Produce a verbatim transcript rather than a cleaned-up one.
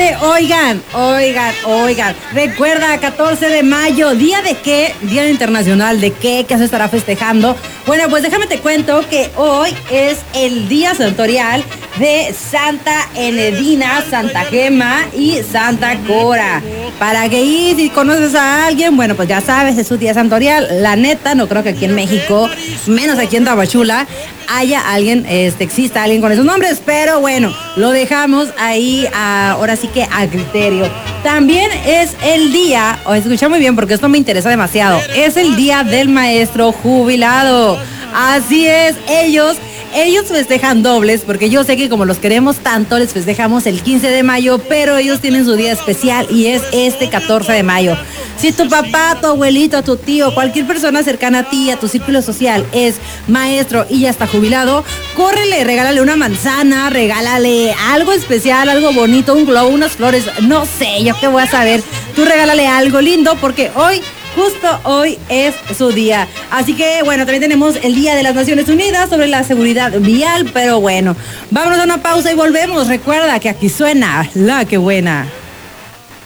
Oye, oigan, oigan, oigan. Recuerda, catorce de mayo, ¿día de qué? Día Internacional de qué, ¿qué se estará festejando? Bueno, pues déjame te cuento que hoy es el día santorial de Santa Enedina, Santa Gema y Santa Cora. Para que y si conoces a alguien, bueno, pues ya sabes, es su día santorial. La neta, no creo que aquí en México, menos aquí en Tabachula, haya alguien, este, exista alguien con esos nombres, pero bueno, lo dejamos ahí, a, ahora sí que a criterio. También es el día, o escucha muy bien porque esto me interesa demasiado, es el día del maestro jubilado. Así es, ellos... Ellos festejan dobles porque yo sé que como los queremos tanto, les festejamos el quince de mayo, pero ellos tienen su día especial y es este catorce de mayo. Si tu papá, tu abuelito, tu tío, cualquier persona cercana a ti, a tu círculo social, es maestro y ya está jubilado, córrele, regálale una manzana, regálale algo especial, algo bonito, un globo, unas flores, no sé, yo qué voy a saber. Tú regálale algo lindo porque hoy... Justo hoy es su día. Así que, bueno, también tenemos el Día de las Naciones Unidas sobre la seguridad vial. Pero bueno, vámonos a una pausa y volvemos. Recuerda que aquí suena La Que Buena.